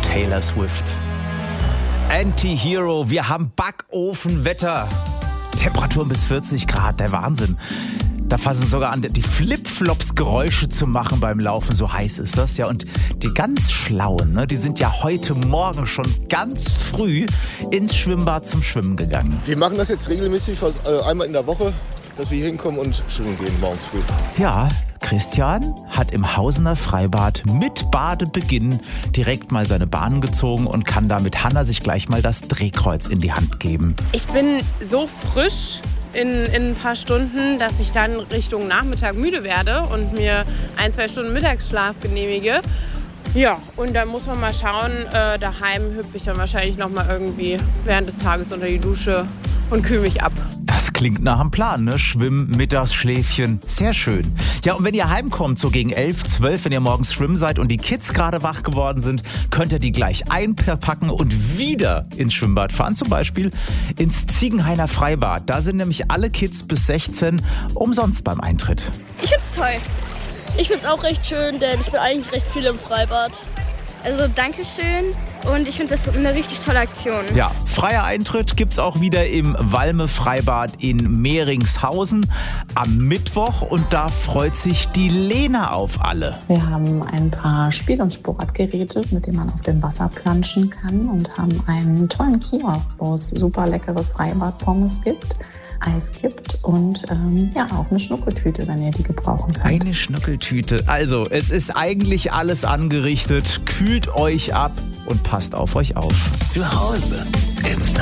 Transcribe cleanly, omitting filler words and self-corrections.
Taylor Swift. Anti-Hero, wir haben Backofenwetter. Temperaturen bis 40 Grad, der Wahnsinn. Da fassen sogar an, die Flipflops-Geräusche zu machen beim Laufen, so heiß ist das. Ja, und die ganz Schlauen, ne, die sind ja heute Morgen schon ganz früh ins Schwimmbad zum Schwimmen gegangen. Wir machen das jetzt regelmäßig, einmal in der Woche, dass wir hier hinkommen und schwimmen gehen morgens früh. Ja, Christian hat im Hausener Freibad mit Badebeginn direkt mal seine Bahn gezogen und kann da mit Hanna sich gleich mal das Drehkreuz in die Hand geben. Ich bin so frisch in ein paar Stunden, dass ich dann Richtung Nachmittag müde werde und mir 1-2 Stunden Mittagsschlaf genehmige. Ja, und dann muss man mal schauen, daheim hüpfe ich dann wahrscheinlich noch mal irgendwie während des Tages unter die Dusche und kühle mich ab. Das klingt nach einem Plan, ne? Schwimmen, Mittagsschläfchen, sehr schön. Ja, und wenn ihr heimkommt, so gegen 11, 12, wenn ihr morgens schwimmen seid und die Kids gerade wach geworden sind, könnt ihr die gleich einpacken und wieder ins Schwimmbad fahren. Zum Beispiel ins Ziegenhainer Freibad. Da sind nämlich alle Kids bis 16 umsonst beim Eintritt. Ich find's toll. Ich find's auch recht schön, denn ich bin eigentlich recht viel im Freibad. Also Dankeschön und ich finde das eine richtig tolle Aktion. Ja, freier Eintritt gibt's auch wieder im Valme Freibad in Mehringshausen am Mittwoch und da freut sich die Lena auf alle. Wir haben ein paar Spiel- und Sportgeräte, mit denen man auf dem Wasser planschen kann und haben einen tollen Kiosk, wo es super leckere Freibad-Pommes gibt, Eis gibt und auch eine Schnuckeltüte, wenn ihr die gebrauchen könnt. Eine Schnuckeltüte. Also, es ist eigentlich alles angerichtet. Kühlt euch ab und passt auf euch auf. Zu Hause